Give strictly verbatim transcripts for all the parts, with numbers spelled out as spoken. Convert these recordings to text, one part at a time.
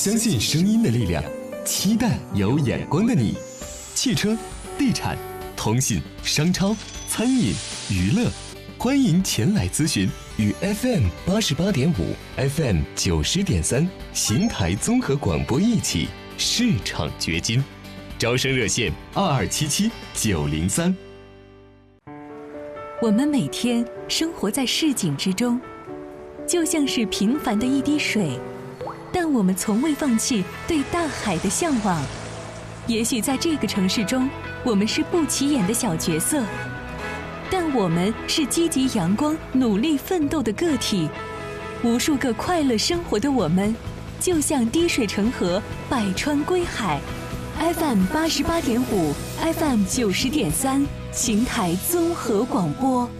相信声音的力量，期待有眼光的你。汽车、地产、通信、商超、餐饮、娱乐，欢迎前来咨询。与 F M 八十八点五、F M 九十点三邢台综合广播一起市场掘金。招生热线二二七七九零三。 我们每天生活在市井之中，就像是平凡的一滴水，但我们从未放弃对大海的向往。也许在这个城市中，我们是不起眼的小角色，但我们是积极阳光、努力奋斗的个体。无数个快乐生活的我们，就像滴水成河，百川归海。F M 八十八点五 ，F M 九十点三，邢台综合广播。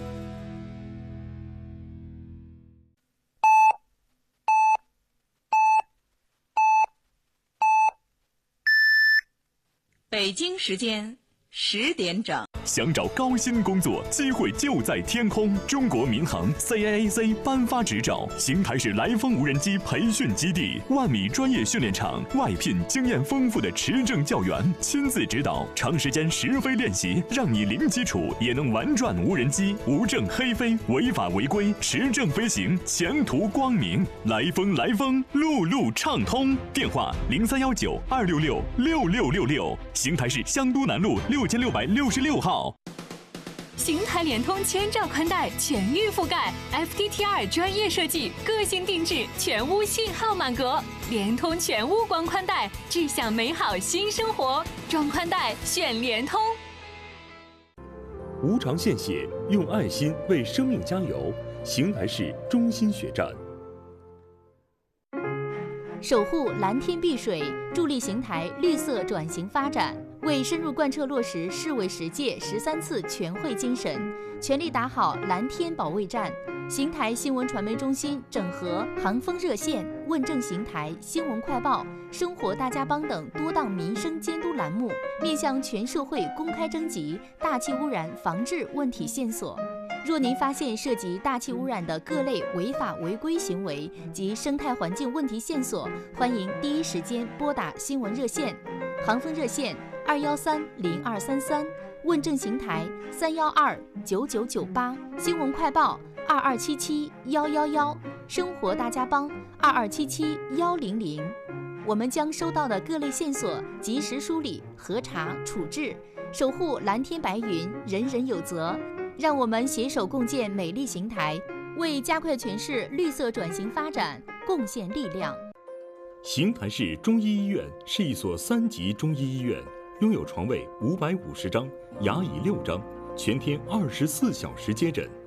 北京时间十点整。 想找高薪工作，机会就在天空。中国民航 C A A C 颁发执照，邢台市来风无人机培训基地，万米专业训练场，外聘经验丰富的持证教员，亲自指导，长时间实飞练习，让你零基础也能玩转无人机，无证黑飞，违法违规，持证飞行，前途光明。来风来风，路路畅通。电话零三幺九二六六六六六六，邢台市香都南路六千六百六十六号。 邢台联通千兆宽带全域覆盖 ，F T T R 专业设计，个性定制，全屋信号满格。联通全屋光宽带，志向美好新生活。装宽带选联通。 无偿献血，用爱心为生命加油。邢台市中心血站。 守护蓝天碧水，助力邢台绿色转型发展。为深入贯彻落实市委十届十三次全会精神，全力打好蓝天保卫战，邢台新闻传媒中心整合航风热线、问政邢台、新闻快报、生活大家帮等多档民生监督栏目，面向全社会公开征集大气污染防治问题线索。若您发现涉及大气污染的各类违法违规行为及生态环境问题线索，欢迎第一时间拨打新闻热线，航风热线二幺三零二三三，问政邢台三幺二九九九八，新闻快报二二七七幺幺幺，生活大家帮二二七七幺零零。我们将收到的各类线索及时梳理、核查、处置，守护蓝天白云，人人有责。让我们携手共建美丽邢台，为加快全市绿色转型发展贡献力量。 邢台市中医医院是一所三级中医医院，拥有床位五百五十张，牙椅六张，全天二十四小时接诊。